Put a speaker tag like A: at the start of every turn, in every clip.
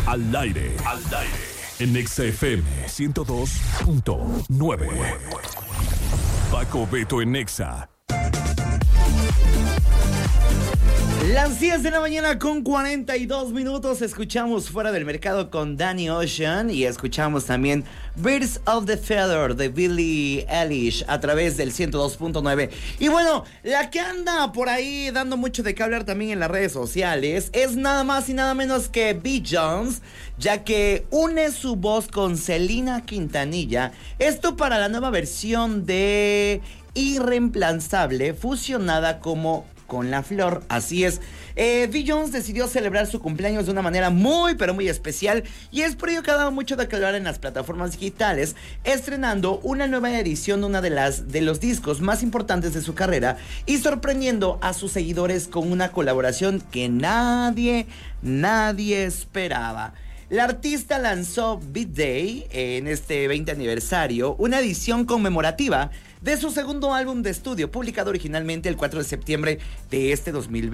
A: Al aire. En Exa FM 102.9. Paco Beto en Exa.
B: Las 10 de la mañana con 42 minutos. Escuchamos Fuera del Mercado con Danny Ocean. Y escuchamos también Birds of the Feather de Billie Eilish a través del 102.9. Y bueno, la que anda por ahí dando mucho de qué hablar también en las redes sociales es nada más y nada menos que Beyoncé, ya que une su voz con Selena Quintanilla. Esto para la nueva versión de Irreemplazable, fusionada como con la flor. Así es. Beyoncé decidió celebrar su cumpleaños de una manera muy, pero muy especial, y es por ello que ha dado mucho de qué hablar en las plataformas digitales, estrenando una nueva edición de una de los discos más importantes de su carrera y sorprendiendo a sus seguidores con una colaboración que nadie esperaba. La artista lanzó Beat Day en este 20 aniversario, una edición conmemorativa de su segundo álbum de estudio, publicado originalmente el 4 de septiembre de este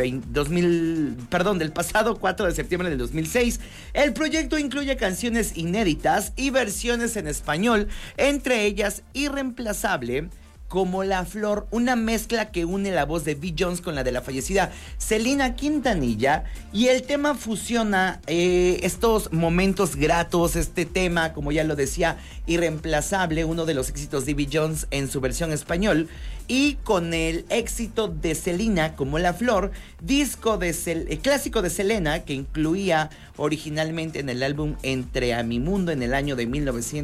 B: del pasado 4 de septiembre del 2006. El proyecto incluye canciones inéditas y versiones en español, entre ellas Irreemplazable, como la flor, una mezcla que une la voz de Beyoncé con la de la fallecida Selena Quintanilla, y el tema fusiona estos momentos gratos, este tema, como ya lo decía, Irreemplazable, uno de los éxitos de Beyoncé en su versión español, y con el éxito de Selena como La Flor, disco clásico de Selena que incluía originalmente en el álbum Entre a mi mundo en el año de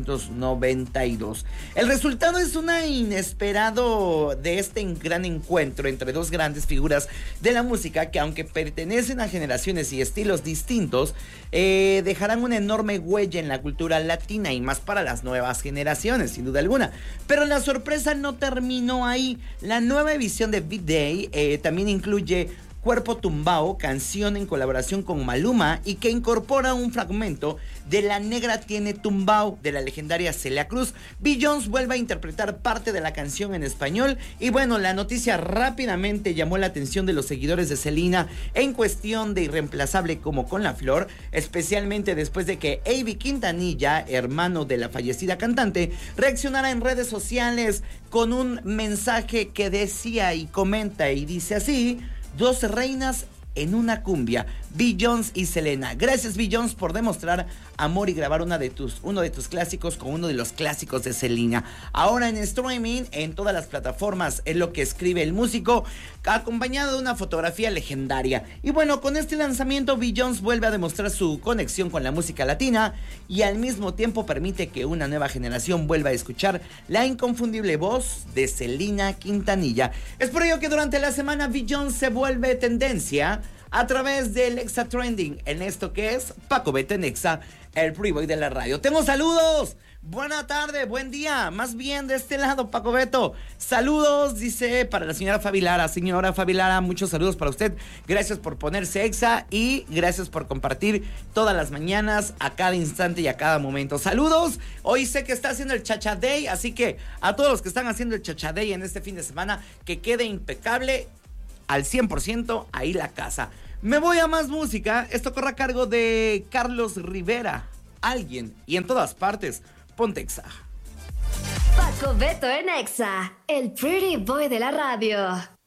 B: 1992. El resultado es una inesperado de este gran encuentro entre dos grandes figuras de la música que, aunque pertenecen a generaciones y estilos distintos, dejarán una enorme huella en la cultura latina y más para las nuevas generaciones, sin duda alguna. Pero la sorpresa no terminó ahí. La nueva edición de Beat Day también incluye Cuerpo Tumbao, canción en colaboración con Maluma y que incorpora un fragmento de La Negra Tiene Tumbao de la legendaria Celia Cruz. Beyoncé vuelve a interpretar parte de la canción en español y bueno, la noticia rápidamente llamó la atención de los seguidores de Selena en cuestión de Irreemplazable como con La Flor, especialmente después de que Avi Quintanilla, hermano de la fallecida cantante, reaccionara en redes sociales con un mensaje que decía y comenta y dice así: dos reinas en una cumbia, Beyoncé y Selena. Gracias, Beyoncé, por demostrar amor y grabar uno de tus clásicos con uno de los clásicos de Selena. Ahora en streaming, en todas las plataformas, es lo que escribe el músico, acompañado de una fotografía legendaria. Y bueno, con este lanzamiento, Beyoncé vuelve a demostrar su conexión con la música latina y al mismo tiempo permite que una nueva generación vuelva a escuchar la inconfundible voz de Selena Quintanilla. Es por ello que durante la semana Beyoncé se vuelve tendencia a través del Exa Trending, en esto que es Paco Beto en Exa, el Pretty Boy de la radio. Tengo saludos. Buena tarde, buen día. Más bien de este lado, Paco Beto. Saludos, dice, para la señora Fabilara. Señora Fabilara, muchos saludos para usted. Gracias por ponerse Exa y gracias por compartir todas las mañanas, a cada instante y a cada momento. Saludos. Hoy sé que está haciendo el Chacha Day, así que a todos los que están haciendo el Chacha Day en este fin de semana, que quede impecable al 100% ahí la casa. Me voy a más música. Esto corre a cargo de Carlos Rivera. Alguien y en todas partes. Ponte Exa.
C: Paco Beto en Exa, el Pretty Boy de la radio.